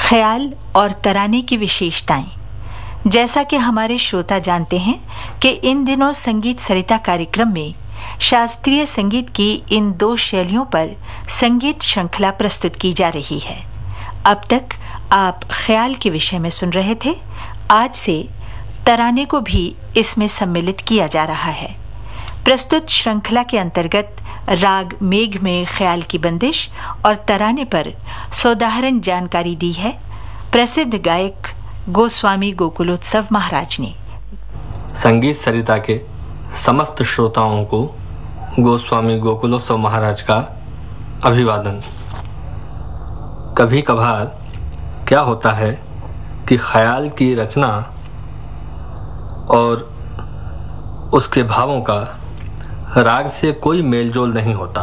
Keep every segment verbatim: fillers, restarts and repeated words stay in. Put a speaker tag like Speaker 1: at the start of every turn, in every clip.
Speaker 1: ख्याल और तराने की विशेषताएं। जैसा कि हमारे श्रोता जानते हैं कि इन दिनों संगीत सरिता कार्यक्रम में शास्त्रीय संगीत की इन दो शैलियों पर संगीत श्रृंखला प्रस्तुत की जा रही है। अब तक आप ख्याल के विषय में सुन रहे थे। आज से तराने को भी इसमें सम्मिलित किया जा रहा है। प्रस्तुत श्रृंखला के अंतर्गत राग मेघ में ख्याल की बंदिश और तराने पर सोदाहरण जानकारी दी है प्रसिद्ध गायक गोस्वामी गोकुलोत्सव महाराज ने।
Speaker 2: संगीत सरिता के समस्त श्रोताओं को गोस्वामी गोकुलोत्सव महाराज का अभिवादन। कभी कभार क्या होता है कि ख्याल की रचना और उसके भावों का राग से कोई मेलजोल नहीं होता।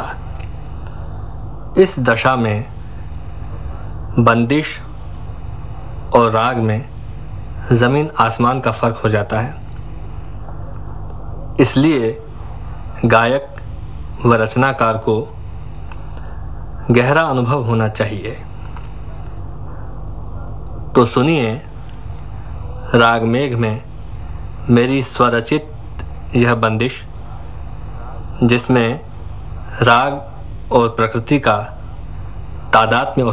Speaker 2: इस दशा में बंदिश और राग में जमीन आसमान का फर्क हो जाता है। इसलिए गायक व रचनाकार को गहरा अनुभव होना चाहिए। तो सुनिए राग मेघ में मेरी स्वरचित यह बंदिश, जिसमें राग और प्रकृति का तादात्म्य